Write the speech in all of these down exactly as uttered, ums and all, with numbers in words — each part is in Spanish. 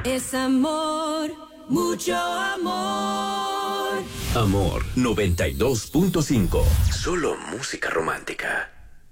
Es amor, mucho amor. Amor noventa y dos punto cinco. Solo música romántica.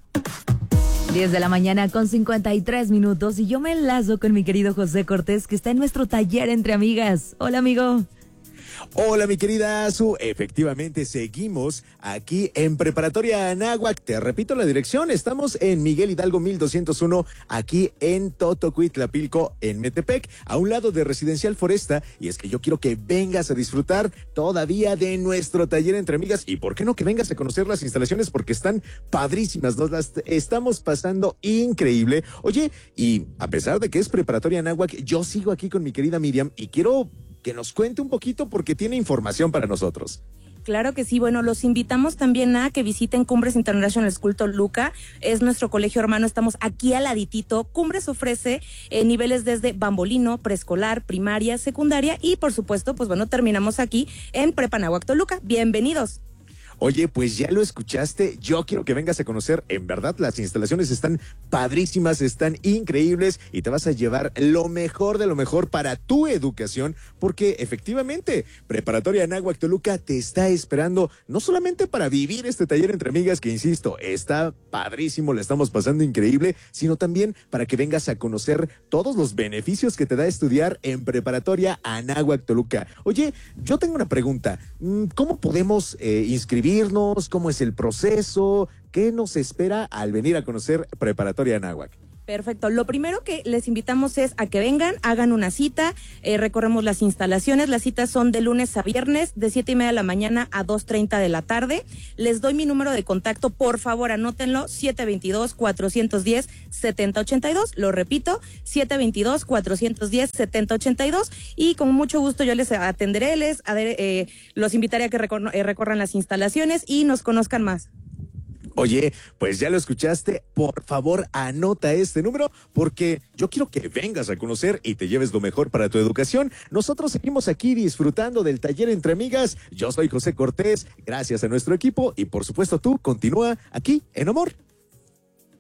diez de la mañana con cincuenta y tres minutos y yo me enlazo con mi querido José Cortés, que está en nuestro taller entre amigas. Hola, amigo. Hola, mi querida Azu. Efectivamente, seguimos aquí en Preparatoria Anáhuac. Te repito la dirección. Estamos en Miguel Hidalgo mil doscientos uno, aquí en Totocuitlapilco, en Metepec, a un lado de Residencial Foresta. Y es que yo quiero que vengas a disfrutar todavía de nuestro taller entre amigas. Y por qué no que vengas a conocer las instalaciones, porque están padrísimas. Nos las estamos pasando increíble. Oye, y a pesar de que es Preparatoria Anáhuac, yo sigo aquí con mi querida Miriam y quiero que nos cuente un poquito porque tiene información para nosotros. Claro que sí, bueno, los invitamos también a que visiten Cumbres International School Toluca, es nuestro colegio hermano, estamos aquí al laditito. Cumbres ofrece eh, niveles desde bambolino, preescolar, primaria, secundaria y por supuesto, pues bueno, terminamos aquí en Prepa Anáhuac Toluca. Bienvenidos. Oye, pues ya lo escuchaste, yo quiero que vengas a conocer, en verdad las instalaciones están padrísimas, están increíbles y te vas a llevar lo mejor de lo mejor para tu educación, porque efectivamente, Preparatoria Anáhuac Toluca te está esperando, no solamente para vivir este taller entre amigas, que insisto, está padrísimo, le estamos pasando increíble, sino también para que vengas a conocer todos los beneficios que te da estudiar en Preparatoria Anáhuac Toluca. Oye, yo tengo una pregunta, ¿cómo podemos eh, inscribir? ¿Cómo es el proceso? ¿Qué nos espera al venir a conocer Preparatoria Anáhuac? Perfecto. Lo primero que les invitamos es a que vengan, hagan una cita, eh, recorremos las instalaciones. Las citas son de lunes a viernes, de siete y media de la mañana a dos treinta de la tarde. Les doy mi número de contacto, por favor, anótenlo, siete dos dos, cuatro uno cero, siete cero ocho dos. Lo repito, siete dos dos, cuatro uno cero, siete cero ocho dos. Y con mucho gusto yo les atenderé, les eh, los invitaré a que recor- eh, recorran las instalaciones y nos conozcan más. Oye, pues ya lo escuchaste, por favor anota este número porque yo quiero que vengas a conocer y te lleves lo mejor para tu educación. Nosotros seguimos aquí disfrutando del taller entre amigas. Yo soy José Cortés, gracias a nuestro equipo y por supuesto tú continúa aquí en Amor